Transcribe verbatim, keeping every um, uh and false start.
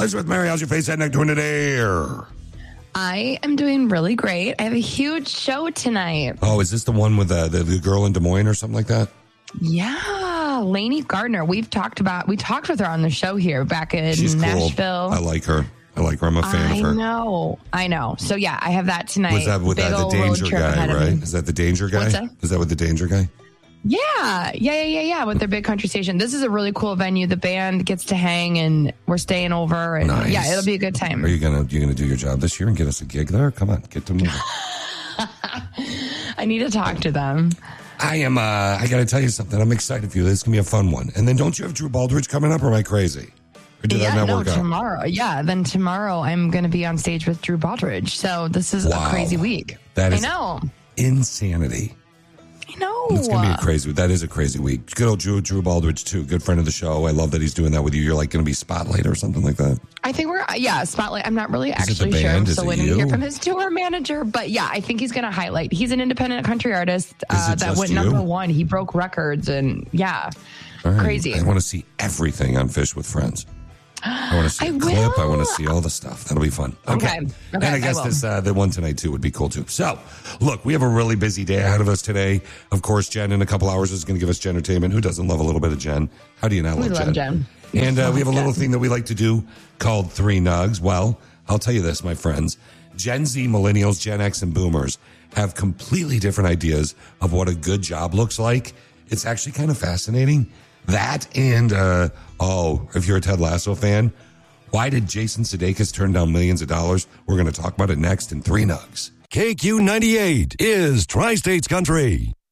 Elizabeth Mary, how's your face head neck doing today? I am doing really great. I have a huge show tonight. Oh, is this the one with uh, the, the girl in Des Moines or something like that? Yeah, Lainey Gardner. We've talked about, we talked with her on the show here back in She's Nashville. Cool. I like her. I like her. I'm a fan I of her. I know. I know. So yeah, I have that tonight. Was that with Big uh, the ol' road Danger trip ahead guy, of right? me. Is that the Danger guy? What's that? Is that with the Danger guy? Yeah, yeah, yeah, yeah, yeah. With their big country station. This is a really cool venue. The band gets to hang, and we're staying over. And Nice. yeah, it'll be a good time. Are you gonna you gonna do your job this year and get us a gig there? Come on, get to moving. I need to talk to them. I am. Uh, I got to tell you something. I'm excited for you. This is gonna be a fun one. And then, don't you have Drew Baldridge coming up? Or am I crazy? Or did yeah, that not no, work out? tomorrow. Yeah, then tomorrow I'm going to be on stage with Drew Baldridge. So this is Wow. a crazy week. That is I know. insanity. I know. It's going to be a crazy week. That is a crazy week. Good old Drew, Drew Baldridge, too. Good friend of the show. I love that he's doing that with you. You're like going to be Spotlight or something like that. I think we're, yeah, Spotlight. I'm not really Is it actually the sure. band? I'm Is still it waiting to you? hear from his tour manager. But yeah, I think he's going to highlight. He's an independent country artist uh, it that just went you? number one. He broke records and yeah, All right. crazy. I want to see everything on Fish with Friends. I want to see I a clip. I will. want to see all the stuff. That'll be fun. Okay. Okay, And I I guess will. this uh, the one tonight too would be cool too. So, look, we have a really busy day ahead of us today. Of course, Jen in a couple hours is going to give us Jen entertainment. Who doesn't love a little bit of Jen? How do you not We love love Jen? Jen. And uh, we have a Love little Jen. thing that we like to do called Three Nugs. Well, I'll tell you this, my friends. Gen Z, millennials, Gen X, and boomers have completely different ideas of what a good job looks like. It's actually kind of fascinating. That and, uh, oh, if you're a Ted Lasso fan, why did Jason Sudeikis turn down millions of dollars? We're going to talk about it next in Three Nugs. K Q ninety-eight is Tri-States Country.